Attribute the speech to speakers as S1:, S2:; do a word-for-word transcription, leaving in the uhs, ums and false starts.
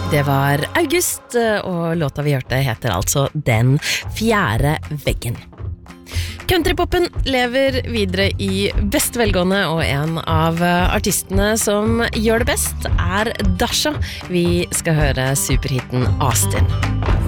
S1: Det var August, og låta vi hørte heter altså Den fjerde veggen. Countrypopen lever videre i best velgående, og en av artistene som gjør det best er Dasha. Vi skal høre superhitten Austin.